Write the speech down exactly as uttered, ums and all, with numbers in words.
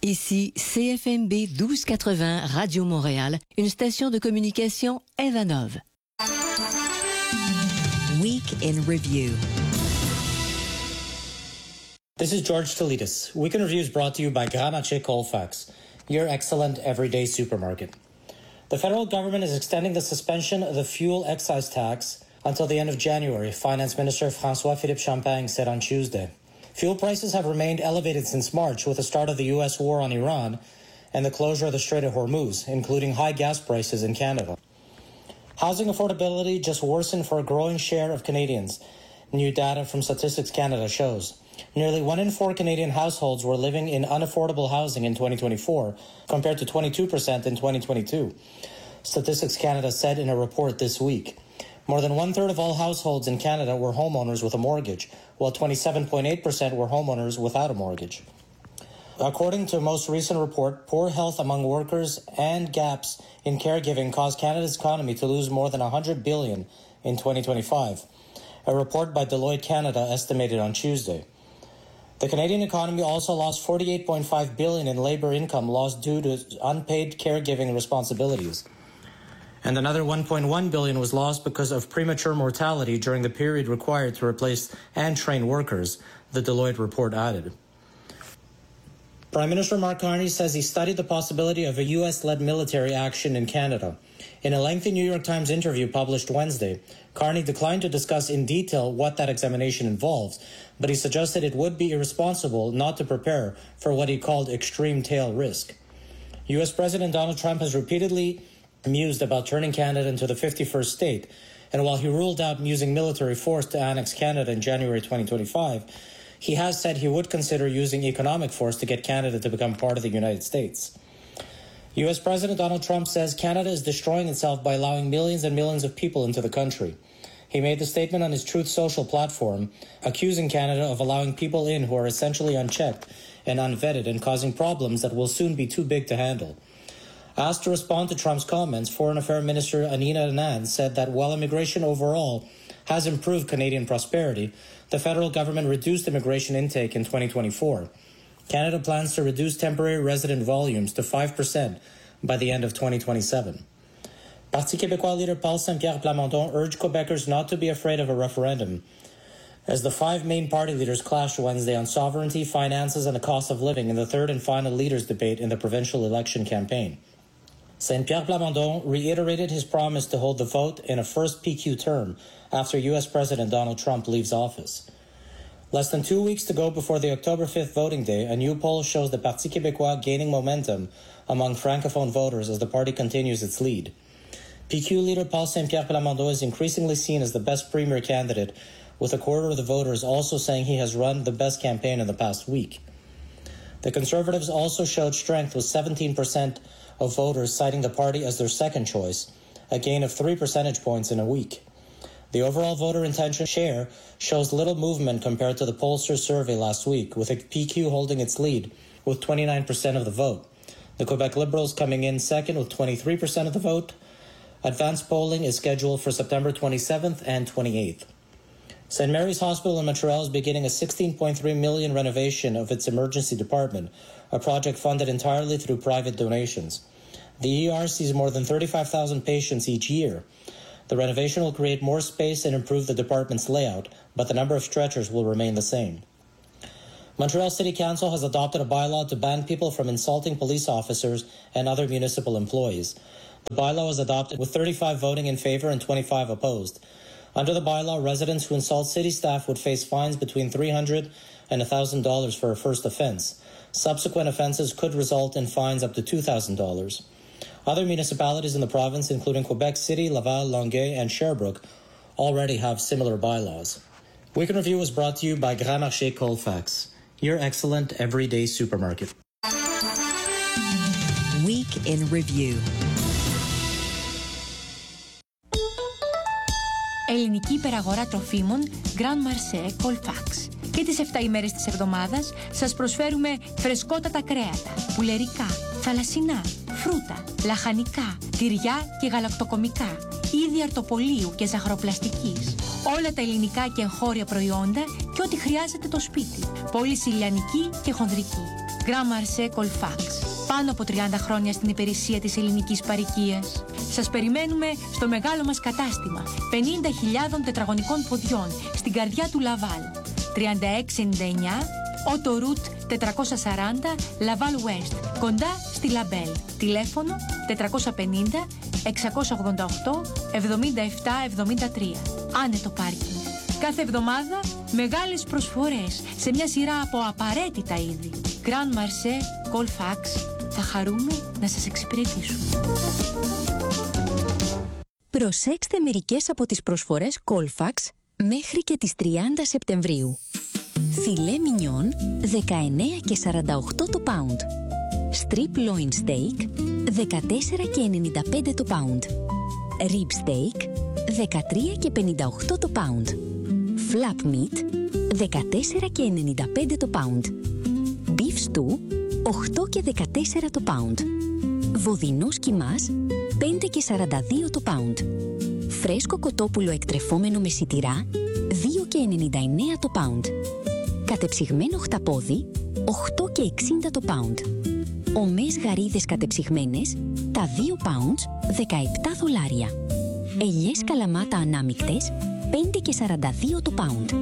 Ici C F M B douze quatre-vingts Radio Montréal, une station de communication Evanov. Week in Review. This is George Toledas. Week in Review is brought to you by Grand Marché Colfax, your excellent everyday supermarket. The federal government is extending the suspension of the fuel excise tax until the end of January, Finance Minister François-Philippe Champagne said on Tuesday. Fuel prices have remained elevated since March with the start of the U S war on Iran and the closure of the Strait of Hormuz, including high gas prices in Canada. Housing affordability just worsened for a growing share of Canadians, new data from Statistics Canada shows. Nearly one in four Canadian households were living in unaffordable housing in twenty twenty-four, compared to twenty-two percent in twenty twenty-two. Statistics Canada said in a report this week. More than one-third of all households in Canada were homeowners with a mortgage, while twenty-seven point eight percent were homeowners without a mortgage. According to a most recent report, poor health among workers and gaps in caregiving caused Canada's economy to lose more than one hundred billion dollars in twenty twenty-five. A report by Deloitte Canada estimated on Tuesday. The Canadian economy also lost forty-eight point five billion dollars in labor income lost due to unpaid caregiving responsibilities. And another one point one billion dollars was lost because of premature mortality during the period required to replace and train workers, the Deloitte report added. Prime Minister Mark Carney says he studied the possibility of a U S-led military action in Canada. In a lengthy New York Times interview published Wednesday, Carney declined to discuss in detail what that examination involves, but he suggested it would be irresponsible not to prepare for what he called extreme tail risk. U S President Donald Trump has repeatedly mused about turning Canada into the fifty-first state, and while he ruled out using military force to annex Canada in January twenty twenty-five, he has said he would consider using economic force to get Canada to become part of the United States. U S President Donald Trump says Canada is destroying itself by allowing millions and millions of people into the country. He made the statement on his Truth Social platform, accusing Canada of allowing people in who are essentially unchecked and unvetted and causing problems that will soon be too big to handle. Asked to respond to Trump's comments, Foreign Affairs Minister Anina Anand said that while immigration overall has improved Canadian prosperity, the federal government reduced immigration intake in twenty twenty-four. Canada plans to reduce temporary resident volumes to five percent by the end of twenty twenty-seven. Parti Québécois leader Paul Saint-Pierre Plamondon urged Quebecers not to be afraid of a referendum, as the five main party leaders clashed Wednesday on sovereignty, finances, and the cost of living in the third and final leaders' debate in the provincial election campaign. Saint-Pierre Plamondon reiterated his promise to hold the vote in a first P Q term after U S President Donald Trump leaves office. Less than two weeks to go before the October fifth voting day, a new poll shows the Parti Québécois gaining momentum among Francophone voters as the party continues its lead. P Q leader Paul Saint-Pierre Plamondon is increasingly seen as the best premier candidate, with a quarter of the voters also saying he has run the best campaign in the past week. The Conservatives also showed strength, with seventeen percent of voters citing the party as their second choice, a gain of three percentage points in a week. The overall voter intention share shows little movement compared to the pollster's survey last week, with a P Q holding its lead with twenty-nine percent of the vote. The Quebec Liberals coming in second with twenty-three percent of the vote. Advanced polling is scheduled for September twenty-seventh and twenty-eighth. Saint Mary's Hospital in Montreal is beginning a sixteen point three million dollars renovation of its emergency department, a project funded entirely through private donations. The E R sees more than thirty-five thousand patients each year. The renovation will create more space and improve the department's layout, but the number of stretchers will remain the same. Montreal City Council has adopted a bylaw to ban people from insulting police officers and other municipal employees. The bylaw was adopted with thirty-five voting in favor and twenty-five opposed. Under the bylaw, residents who insult city staff would face fines between three hundred dollars and one thousand dollars for a first offense. Subsequent offenses could result in fines up to two thousand dollars. Other municipalities in the province, including Quebec City, Laval, Longueuil, and Sherbrooke, already have similar bylaws. Week in Review was brought to you by Grand Marché Colfax, your excellent everyday supermarket. Week in Review. Ελληνική υπεραγορά τροφίμων Grand Marché Colfax. Και τις επτά ημέρες της εβδομάδας σας προσφέρουμε φρεσκότατα κρέατα, πουλερικά, θαλασσινά, φρούτα, λαχανικά, τυριά και γαλακτοκομικά, είδη αρτοπολίου και ζαχαροπλαστικής. Όλα τα ελληνικά και εγχώρια προϊόντα και ό,τι χρειάζεται το σπίτι. Πώληση ηλιανική και χονδρική. Grand Marché Colfax. Πάνω από τριάντα χρόνια στην υπηρεσία της ελληνικής παροικίας. Σας περιμένουμε στο μεγάλο μας κατάστημα πενήντα χιλιάδων τετραγωνικών ποδιών στην καρδιά του Λαβάλ. τριάντα έξι ενενήντα εννιά Autoroute τετρακόσια σαράντα Laval West, κοντά στη Λαμπέλ. Τηλέφωνο τετρακόσια πενήντα εξακόσια ογδόντα οκτώ εβδομήντα επτά εβδομήντα τρία. Άνετο πάρκινγκ. Κάθε εβδομάδα μεγάλες προσφορές σε μια σειρά από απαραίτητα είδη. Grand Marché Colfax. Θα χαρούμε να σας εξυπηρετήσουμε. Προσέξτε μερικές από τις προσφορές Colfax μέχρι και τις τριάντα Σεπτεμβρίου. Φιλέ μινιόν δεκαεννέα και σαράντα οκτώ το pound. Strip loin steak δεκατέσσερα και ενενήντα πέντε το pound. Rib steak δεκατρία και πενήντα οκτώ το pound. Flap meat δεκατέσσερα και ενενήντα πέντε το pound. Beef stew οκτώ και δεκατέσσερα το pound. Βοδινός κιμάς πέντε και σαράντα δύο το pound. Φρέσκο κοτόπουλο εκτρεφόμενο με σιτηρά δύο και ενενήντα εννέα το pound. Κατεψυγμένο χταπόδι οκτώ και εξήντα το pound. Ομές γαρίδες κατεψυγμένες τα δύο pounds δεκαεπτά δολάρια. Ελιές καλαμάτα ανάμεικτες πέντε και σαράντα δύο το pound.